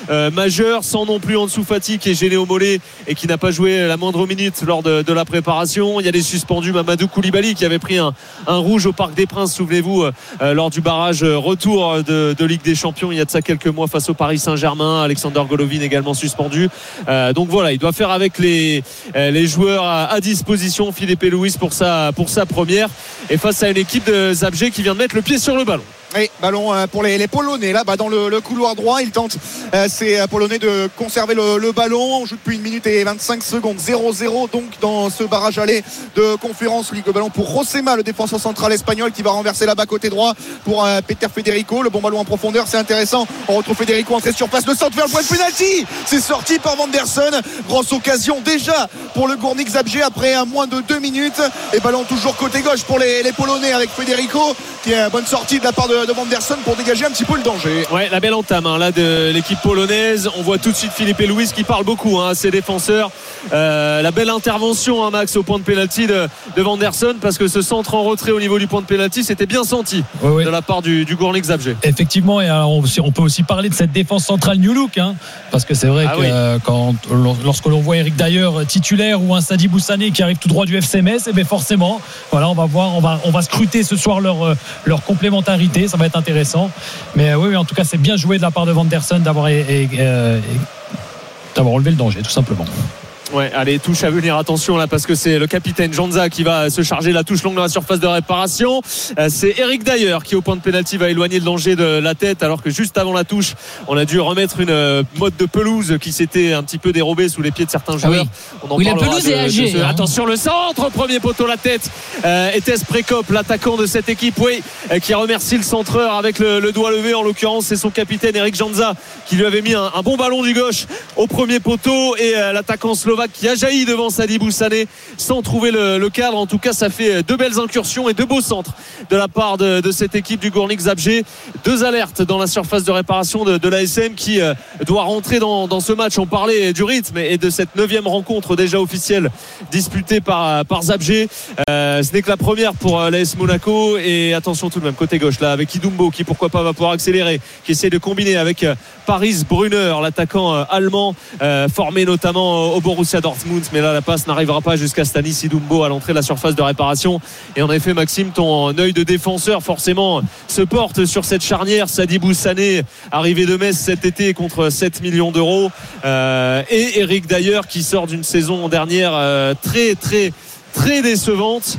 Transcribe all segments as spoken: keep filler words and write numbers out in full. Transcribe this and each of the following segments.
euh, majeur, sans non plus Ansu Fati qui est gêné au mollet et qui n'a pas joué la moindre minute lors de, de la préparation. Il y a des suspendus, Mamadou Koulibaly qui avait pris un, un rouge au Parc des Princes, souvenez-vous, euh, lors du barrage retour de, de Ligue des Champions il y a de ça quelques mois face au Paris Saint-Germain. Alexander Golovin également suspendu. Euh, donc voilà, il doit faire avec les, les joueurs à, à disposition, Filipe Luis, pour sa, pour sa première, et face à une équipe de Zabrze qui vient de mettre le pied sur le ballon. Et ballon pour les, les Polonais là-bas dans le, le couloir droit. Ils tentent euh, ces Polonais de conserver le, le ballon. On joue depuis une minute et vingt-cinq secondes, zéro zéro donc dans ce barrage aller de Conférence League. Le ballon pour Rosema, le défenseur central espagnol, qui va renverser là-bas côté droit pour euh, Peter Federico. Le bon ballon en profondeur, c'est intéressant. On retrouve Federico entré sur place, le centre vers le point de pénalty. C'est sorti par Vanderson. Grosse occasion déjà pour le Górnik Zabrze après un moins de deux minutes. Et ballon toujours côté gauche pour les, les Polonais avec Federico, qui est une bonne sortie de la part de de Vanderson pour dégager un petit peu le danger. Ouais, la belle entame hein, là de l'équipe polonaise. On voit tout de suite Filipe Luis qui parle beaucoup hein, à ses défenseurs. Euh, la belle intervention hein, Max au point de pénalty de, de Vanderson, parce que ce centre en retrait au niveau du point de pénalty, c'était bien senti oui, oui. de la part du, du Górnik Zabrze. Effectivement, et alors on, on peut aussi parler de cette défense centrale New Look hein, parce que c'est vrai ah, que oui. euh, quand, lorsque l'on voit Eric Dyer titulaire ou un Sadibou Sané qui arrive tout droit du F C Metz, et bien forcément voilà, on va voir, on va, on va scruter ce soir leur, leur complémentarité. Ça va être intéressant, mais oui, oui en tout cas c'est bien joué de la part de Vanderson d'avoir, et, et, euh, d'avoir relevé le danger tout simplement. Ouais, allez, touche à venir, attention là, parce que c'est le capitaine Janza qui va se charger de la touche longue dans la surface de réparation. Euh, c'est Eric Dyer qui au point de pénalty va éloigner le danger de la tête, alors que juste avant la touche on a dû remettre une euh, mode de pelouse qui s'était un petit peu dérobée sous les pieds de certains joueurs. Ah oui. On en oui, la pelouse de, est âgée de ce... hein. Attention le centre, premier poteau, la tête. euh, Etes Prekop, l'attaquant de cette équipe, oui, euh, qui remercie le centreur avec le, le doigt levé. En l'occurrence c'est son capitaine Eric Janza qui lui avait mis un, un bon ballon du gauche au premier poteau, et euh, l'attaquant slovaque qui a jailli devant Sadibou Sané sans trouver le, le cadre. En tout cas ça fait deux belles incursions et deux beaux centres de la part de, de cette équipe du Górnik Zabrze. Deux alertes dans la surface de réparation de, de l'A S M qui euh, doit rentrer dans, dans ce match. On parlait du rythme et de cette neuvième rencontre déjà officielle disputée par, par Zabrze. Euh, ce n'est que la première pour euh, l'A S Monaco, et attention tout de même côté gauche là avec Idumbo qui pourquoi pas va pouvoir accélérer, qui essaie de combiner avec euh, Paris Brunner, l'attaquant euh, allemand euh, formé notamment au Borussia Dortmund, mais là la passe n'arrivera pas jusqu'à Stanis Idumbo à l'entrée de la surface de réparation. Et en effet Maxime, ton œil de défenseur forcément se porte sur cette charnière Sadibou Sané, arrivé de Metz cet été contre sept millions d'euros, euh, et Eric Dyer qui sort d'une saison dernière euh, très très très décevante.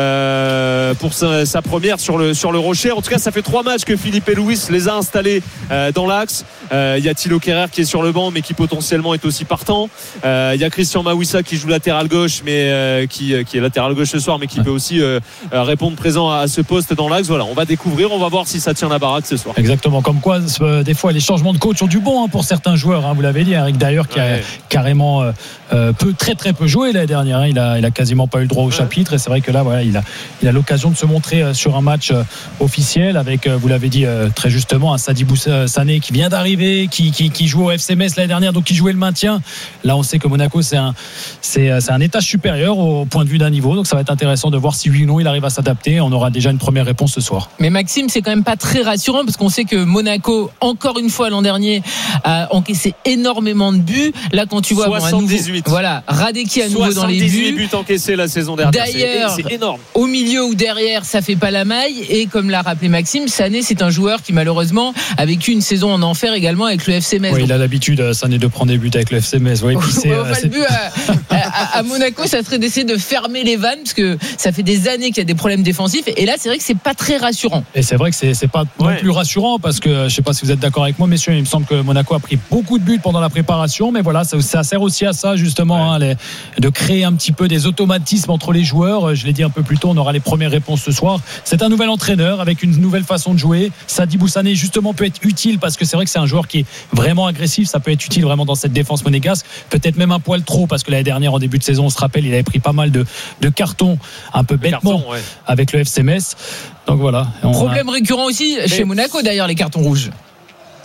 Euh, pour sa, sa première sur le, sur le Rocher. En tout cas ça fait trois matchs que Filipe Luis les a installés euh, dans l'axe. Euh, il y a Thilo Kehrer qui est sur le banc mais qui potentiellement est aussi partant. Euh, il y a Christian Mawissa qui joue latéral gauche, mais euh, qui, qui est latéral gauche ce soir, mais qui peut aussi euh, répondre présent à, à ce poste dans l'axe. Voilà, on va découvrir, on va voir si ça tient la baraque ce soir. Exactement, comme quoi euh, des fois les changements de coach ont du bon hein, pour certains joueurs hein, vous l'avez dit, Eric Dyer qui ouais. a carrément euh, peu, très très peu joué l'année dernière hein. il, a, il a quasiment pas eu le droit au ouais. chapitre, et c'est vrai que là voilà, il a, il a l'occasion de se montrer sur un match officiel avec, vous l'avez dit très justement, un Sadibou Sané qui vient d'arriver, qui, qui, qui joue au F C Metz l'année dernière, donc qui jouait le maintien. Là on sait que Monaco c'est un, c'est, c'est un étage supérieur au point de vue d'un niveau, donc ça va être intéressant de voir si oui ou non il arrive à s'adapter. On aura déjà une première réponse ce soir. Mais Maxime, c'est quand même pas très rassurant, parce qu'on sait que Monaco, encore une fois l'an dernier, a encaissé énormément de buts. Là quand tu vois soixante-dix-huit bon, nouveau, voilà, Radeki à nouveau dans les buts, soixante-dix-huit buts encaissés la saison dernière. D'ailleurs, c'est, c'est énorme. Au milieu ou derrière, ça fait pas la maille. Et comme l'a rappelé Maxime, Sané, c'est un joueur qui malheureusement a vécu une saison en enfer également avec le F C Metz. Oui, il a l'habitude, Sané, de prendre des buts avec le F C Metz. Oui, puis c'est, enfin, c'est... le but à, à, à Monaco, ça serait d'essayer de fermer les vannes, parce que ça fait des années qu'il y a des problèmes défensifs. Et là, c'est vrai que c'est pas très rassurant. Et c'est vrai que c'est, c'est pas non ouais. plus rassurant, parce que je sais pas si vous êtes d'accord avec moi, messieurs, il me semble que Monaco a pris beaucoup de buts pendant la préparation, mais voilà, ça, ça sert aussi à ça justement, ouais. hein, les, de créer un petit peu des automatismes entre les joueurs. Je l'ai dit un peu plus tôt, on aura les premières réponses ce soir. C'est un nouvel entraîneur avec une nouvelle façon de jouer. Sadibou Sané justement peut être utile, parce que c'est vrai que c'est un joueur qui est vraiment agressif. Ça peut être utile vraiment dans cette défense monégasque, peut-être même un poil trop, parce que l'année dernière en début de saison on se rappelle, il avait pris pas mal de, de cartons un peu bêtement cartons, ouais. avec le F C Metz. Donc voilà. Problème a... récurrent aussi chez Mais... Monaco d'ailleurs, les cartons rouges.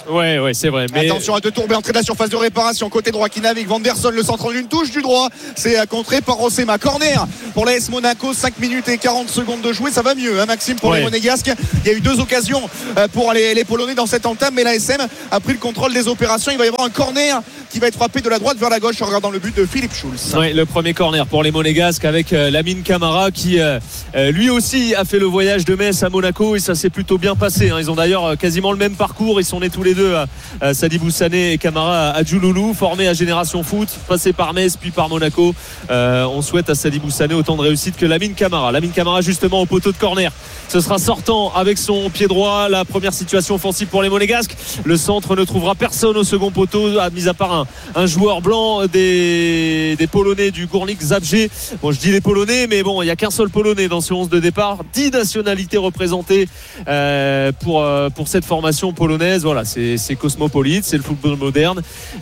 Ouais, ouais, c'est vrai. Mais... Attention à De Tourbé, entrée de la surface de réparation, côté droit qui navigue. Vanderson, le centre d'une touche du droit. C'est contré par Rossema. Corner pour l'A S Monaco. cinq minutes et quarante secondes de jouer. Ça va mieux, hein, Maxime, pour ouais. les Monégasques. Il y a eu deux occasions pour les, les Polonais dans cette entame, mais l'A S M a pris le contrôle des opérations. Il va y avoir un corner qui va être frappé de la droite vers la gauche en regardant le but de Philippe Schulz. Ouais, le premier corner pour les Monégasques avec euh, Lamine Camara qui euh, lui aussi a fait le voyage de Metz à Monaco et ça s'est plutôt bien passé, hein. Ils ont d'ailleurs quasiment le même parcours. Ils sont nés tous les deux à, à Sadibou Sané et Camara à Djouloulou, formés à Génération Foot, passés par Metz puis par Monaco. Euh, on souhaite à Sadibou Sané autant de réussite que Lamine Camara. Lamine Camara justement au poteau de corner. Ce sera sortant avec son pied droit. La première situation offensive pour les Monégasques. Le centre ne trouvera personne au second poteau, à mis à part un, un joueur blanc des, des Polonais du Górnik Zabrze. Bon, je dis les Polonais, mais bon, il n'y a qu'un seul Polonais dans ce onze de départ. dix nationalités représentées euh, pour, euh, pour cette formation polonaise. Voilà, c'est, c'est cosmopolite, c'est le football moderne.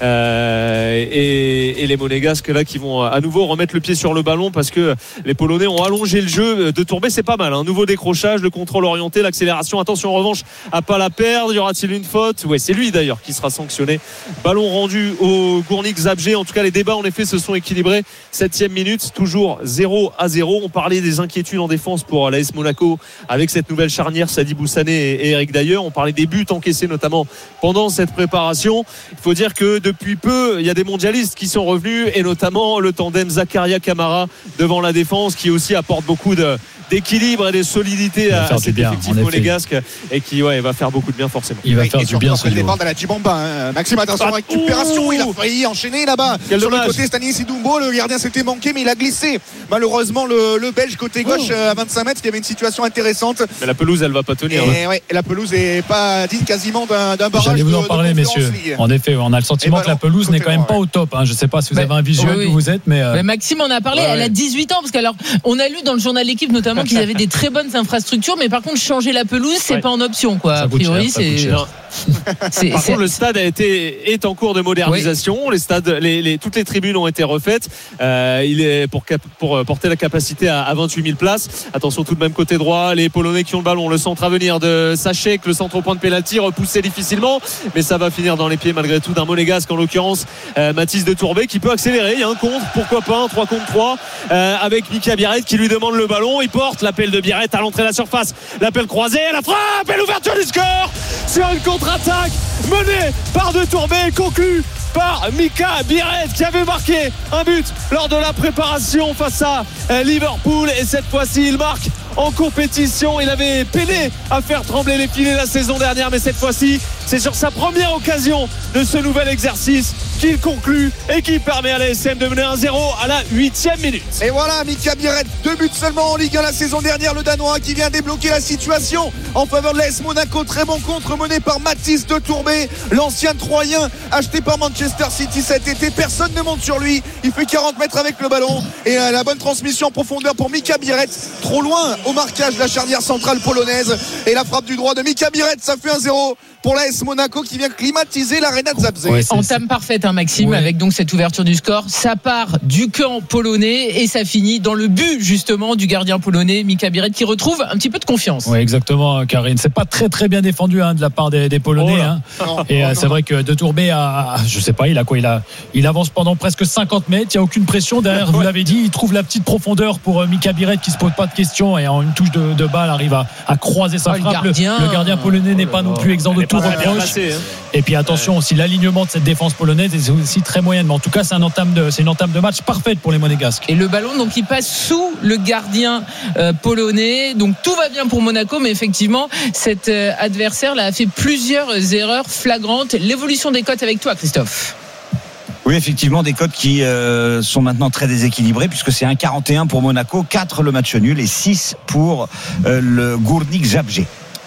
Euh, et, et les Monégasques là qui vont à nouveau remettre le pied sur le ballon parce que les Polonais ont allongé le jeu. De Tourbé, c'est pas mal. Un hein. nouveau décrochage, le contrôle orienté, l'accélération. Attention en revanche à pas la perdre. Y aura-t-il une faute? Ouais, c'est lui d'ailleurs qui sera sanctionné. Ballon rendu au Górnik Zabrze. En tout cas, les débats en effet se sont équilibrés. Septième minute, toujours zéro à zéro. On parlait des inquiétudes en défense pour l'A S Monaco avec cette nouvelle charnière Sadibou Sané et Eric Dyer. On parlait des buts encaissés notamment pendant cette préparation. Il faut dire que depuis peu, il y a des mondialistes qui sont revenus et notamment le tandem Zakaria Camara devant la défense qui aussi apporte beaucoup de d'équilibre et de solidité à, à cet bien, effectif monégasque et qui ouais, va faire beaucoup de bien forcément. Il va faire et du bien après le départ de la Djibamba, hein. Maxime, attention, ah, récupération, ouh, il a failli enchaîner là-bas. Quel sur dommage. Le côté Stanislas Dumbo, le gardien s'était manqué mais il a glissé malheureusement le, le Belge côté gauche, oh. à vingt-cinq mètres. Il y avait une situation intéressante mais la pelouse elle va pas tenir et, hein. ouais, et la pelouse est pas digne quasiment d'un, d'un barrage. J'allais vous en de, parler de messieurs Ligue. En effet on a le sentiment que la pelouse n'est quand même pas au top, hein. Je sais pas si vous avez un visuel oui. où vous êtes mais, euh... mais Maxime en a parlé, ouais, elle a dix-huit ans parce qu'alors on a lu dans le journal de l'équipe notamment qu'ils avaient des très bonnes infrastructures mais par contre changer la pelouse c'est ouais. pas en option quoi. A priori cher, c'est... c'est par c'est... contre le stade a été est en cours de modernisation. Oui. Les stades les, les, toutes les tribunes ont été refaites. Euh, il est pour, cap, pour porter la capacité à, à vingt-huit mille places. Attention tout de même côté droit les Polonais qui ont le ballon, le centre à venir de Sachek, le centre au point de pénalty repoussé difficilement mais ça va finir dans les pieds malgré tout d'un Monégasque en l'occurrence euh, Mathis de Tourbé qui peut accélérer. Il y a un contre, pourquoi pas un trois contre trois euh, avec Mika Biarret qui lui demande le ballon. Il porte l'appel de Biarret à l'entrée de la surface, l'appel croisé, la frappe et l'ouverture du score sur une contre-attaque menée par De Tourbé, conclue par Mika Biarret qui avait marqué un but lors de la préparation face à Liverpool et cette fois-ci il marque en compétition. Il avait peiné à faire trembler les filets la saison dernière mais cette fois-ci c'est sur sa première occasion de ce nouvel exercice qu'il conclut et qui permet à l'A S M de mener un zéro à la huitième minute. Et voilà Mika Biarret, deux buts seulement en Ligue un la saison dernière, le Danois qui vient débloquer la situation en faveur de l'A S Monaco. Très bon contre mené par Mathis de Tourbé, l'ancien Troyen acheté par Manchester City cet été. Personne ne monte sur lui, il fait quarante mètres avec le ballon et la bonne transmission en profondeur pour Mika Biarret, trop loin au marquage de la charnière centrale polonaise et la frappe du droit de Mika Biarret, ça fait un zéro pour l'A S Monaco qui vient climatiser l'Arena de Zabrze. Ouais, entame parfaite hein, Maxime, ouais. Avec donc cette ouverture du score, ça part du camp polonais et ça finit dans le but justement du gardien polonais Mika Biarret qui retrouve un petit peu de confiance. Oui exactement Karine, c'est pas très très bien défendu hein, de la part des, des Polonais oh hein. non, et euh, c'est vrai que De Tourbé a, je sais pas il a quoi il a il avance pendant presque cinquante mètres, il n'y a aucune pression derrière, vous l'avez dit, il trouve la petite profondeur pour euh, Mika Biarret qui se pose pas de questions et en une touche de, de balle arrive à, à croiser sa oh, frappe. Le gardien, le, le gardien polonais n'est pas non plus exempt de tout reproche. Passé, hein. Et puis attention aussi l'alignement de cette défense polonaise est aussi très moyenne. Mais en tout cas c'est, un entame de, c'est une entame de match parfaite pour les Monégasques. Et le ballon donc il passe sous le gardien euh, polonais. Donc tout va bien pour Monaco, mais effectivement cet euh, adversaire là a fait plusieurs erreurs flagrantes. L'évolution des cotes avec toi Christophe. Oui, effectivement, des cotes qui euh, sont maintenant très déséquilibrées puisque c'est un virgule quarante et un pour Monaco, quatre le match nul et six pour euh, le Górnik Zabrze.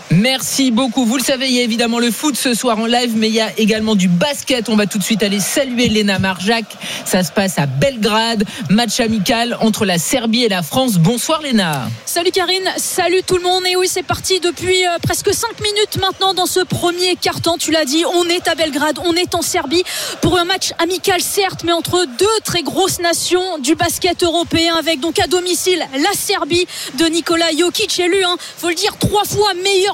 Merci beaucoup. Vous le savez, il y a évidemment le foot ce soir en live, mais il y a également du basket. On va tout de suite aller saluer Léna Marjac. Ça se passe à Belgrade. Match amical entre la Serbie et la France. Bonsoir Léna. Salut Karine, salut tout le monde. Et oui, c'est parti depuis euh, presque cinq minutes maintenant dans ce premier quart-temps. Tu l'as dit, on est à Belgrade, on est en Serbie pour un match amical certes, mais entre deux très grosses nations du basket européen, avec donc à domicile la Serbie de Nikola Jokic, élu, hein, faut le dire, trois fois meilleur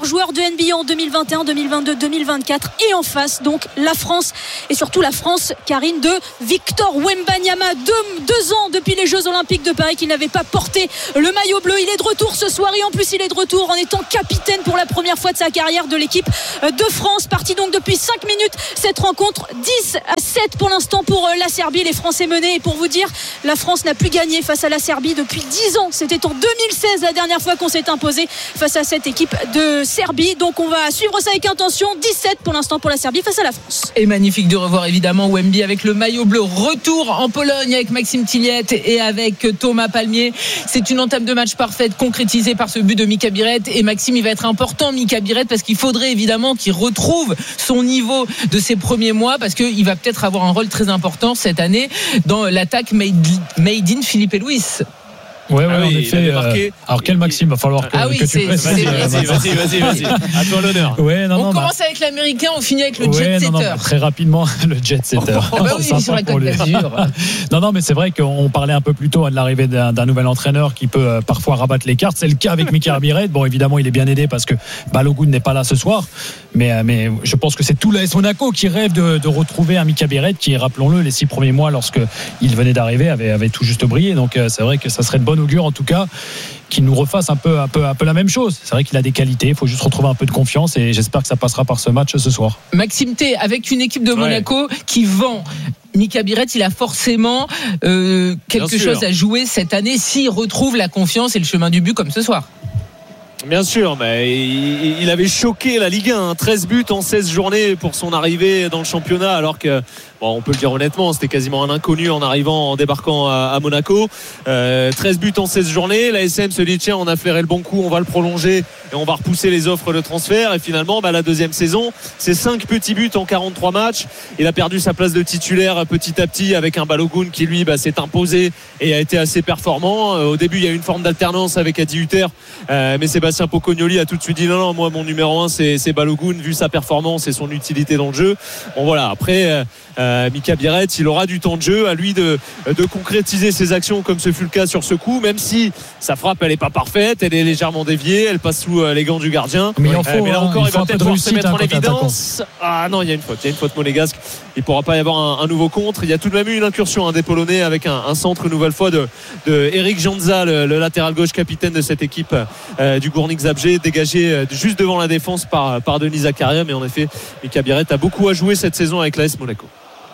meilleurs joueurs de N B A en deux mille vingt et un, deux mille vingt-deux, deux mille vingt-quatre. Et en face, donc, la France. Et surtout la France, Karine, de Victor Wembanyama. Deux, deux ans depuis les Jeux Olympiques de Paris qu'il n'avait pas porté le maillot bleu. Il est de retour ce soir et en plus il est de retour en étant capitaine pour la première fois de sa carrière de l'équipe de France. Parti donc depuis cinq minutes cette rencontre, dix à sept pour l'instant pour la Serbie. Les Français menés, et pour vous dire, la France n'a plus gagné face à la Serbie depuis dix ans. C'était en deux mille seize la dernière fois qu'on s'est imposé face à cette équipe de Serbie. Donc on va suivre ça avec attention. Dix-sept pour l'instant pour la Serbie face à la France. Et magnifique de revoir évidemment Wemby avec le maillot bleu. Retour en Pologne avec Maxime Tilliette et avec Thomas Palmier. C'est une entame de match parfaite concrétisée par ce but de Mika Biret. Et Maxime, il va être important, Mika Biret, parce qu'il faudrait évidemment qu'il retrouve son niveau de ses premiers mois, parce qu'il va peut-être avoir un rôle très important cette année dans l'attaque made, made in Philippe et Louis. Ouais, ouais, ah oui, en effet. Euh, alors quel Maxime, va falloir que, ah oui, que tu précises. Vas-y, vas-y, vas-y, vas-y, vas-y. À toi l'honneur. Ouais, non, on non, commence bah... avec l'américain, on finit avec le ouais, jet setter. Non, non, très rapidement, le jet setter. Oh, bah oui, sur la Côte d'Azur. Non, non, mais c'est vrai qu'on parlait un peu plus tôt de l'arrivée d'un, d'un nouvel entraîneur qui peut euh, parfois rabattre les cartes. C'est le cas avec Mika Biret. Bon, évidemment, il est bien aidé parce que Balogun n'est pas là ce soir. Mais, euh, mais je pense que c'est tout l'A S Monaco qui rêve de, de retrouver un Mika Biret qui, rappelons-le, les six premiers mois, lorsque il venait d'arriver, avait, avait tout juste brillé. Donc, euh, c'est vrai que ça serait de bon augure, en tout cas, qu'il nous refasse un peu, un peu, un peu la même chose. C'est vrai qu'il a des qualités, il faut juste retrouver un peu de confiance et j'espère que ça passera par ce match ce soir. Maxime T, avec une équipe de Monaco ouais. qui vend Mika Biret, il a forcément euh, quelque chose à jouer cette année s'il retrouve la confiance et le chemin du but comme ce soir. Bien sûr, mais il avait choqué la Ligue un, treize buts en seize journées pour son arrivée dans le championnat, alors que, bon, on peut le dire honnêtement, c'était quasiment un inconnu en arrivant, en débarquant à, à Monaco. Euh, treize buts en seize journées, la S M se dit tiens, on a flairé le bon coup, on va le prolonger et on va repousser les offres de transfert. Et finalement, bah, la deuxième saison, c'est cinq petits buts en quarante-trois matchs. Il a perdu sa place de titulaire petit à petit avec un Balogun qui lui bah, s'est imposé et a été assez performant. Euh, au début, il y a eu une forme d'alternance avec Adi Hutter, euh, mais Sébastien Pocognoli a tout de suite dit non, non, moi mon numéro un c'est, c'est Balogun, vu sa performance et son utilité dans le jeu. Bon voilà, après euh, Mika Biret, il aura du temps de jeu, à lui de, de concrétiser ses actions comme ce fut le cas sur ce coup, même si sa frappe elle est pas parfaite, elle est légèrement déviée, elle passe sous les gants du gardien. Mais, il en faut, euh, mais là encore, hein, il, il va peut-être devoir se mettre en évidence. Attaquant. Ah non, il y a une faute, il y a une faute monégasque. Il pourra pas y avoir un, un nouveau contre. Il y a tout de même eu une incursion hein, des Polonais avec un, un centre une nouvelle fois de, de Eric Janza, le, le latéral gauche capitaine de cette équipe euh, du Górnik Zabrze, dégagé euh, juste devant la défense par, par Denis Zakaria. Mais en effet, Mika Biret a beaucoup à jouer cette saison avec l'A S Monaco.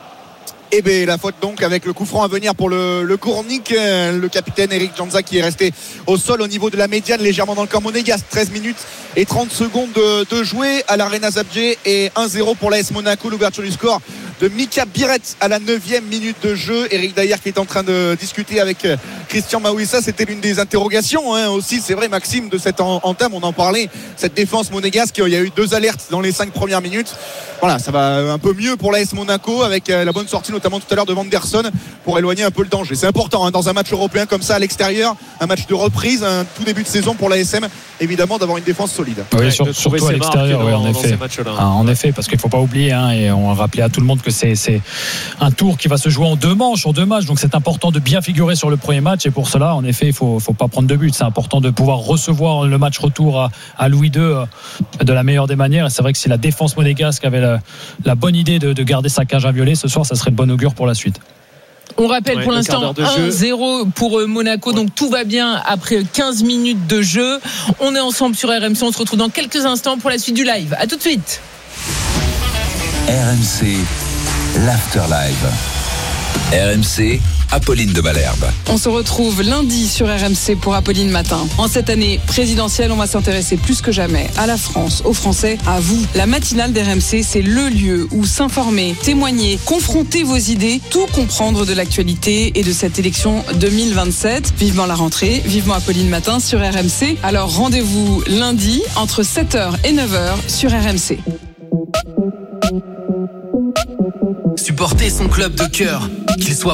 Et bien la faute donc avec le coup franc à venir pour le, le Górnik, le capitaine Eric Janza qui est resté au sol au niveau de la médiane, légèrement dans le camp monégasque. Treize minutes et trente secondes de, de jouer à l'Arena Zabrze et un zéro pour l'A S Monaco. L'ouverture du score de Mika Biret à la neuvième minute de jeu. Eric Dayer qui est en train de discuter avec Christian Maouissa, c'était l'une des interrogations hein, aussi, c'est vrai Maxime, de cette entame, on en parlait, cette défense monégasque. Il y a eu deux alertes dans les cinq premières minutes. Voilà, ça va un peu mieux pour l'A S Monaco avec la bonne sortie notamment tout à l'heure de Vanderson pour éloigner un peu le danger. C'est important hein, dans un match européen comme ça à l'extérieur, un match de reprise, un tout début de saison pour l'A S M, évidemment d'avoir une défense solide. Oui, ouais, sur, surtout à l'extérieur, oui, en effet. Ah, en effet, parce qu'il ne faut pas oublier, hein, et on a rappelé à tout le monde que c'est, c'est un tour qui va se jouer en deux manches, en deux matchs, donc c'est important de bien figurer sur le premier match, et pour cela, en effet, il ne faut, faut pas prendre de but. C'est important de pouvoir recevoir le match retour à, à Louis deux de la meilleure des manières, et c'est vrai que si la défense monégasque avait la, la bonne idée de, de garder sa cage inviolée ce soir, ça serait de bon augure pour la suite. On rappelle ouais, pour l'instant un zéro pour Monaco, ouais. Donc tout va bien après quinze minutes de jeu. On est ensemble sur R M C, on se retrouve dans quelques instants pour la suite du live. A tout de suite. R M C, l'After Live. R M C, Apolline de Malherbe. On se retrouve lundi sur R M C pour Apolline Matin. En cette année présidentielle, on va s'intéresser plus que jamais à la France, aux Français, à vous. La matinale d'R M C, c'est le lieu où s'informer, témoigner, confronter vos idées, tout comprendre de l'actualité et de cette élection deux mille vingt-sept. Vivement la rentrée, vivement Apolline Matin sur R M C. Alors rendez-vous lundi entre sept heures et neuf heures sur R M C. Supporter son club de cœur, qu'il soit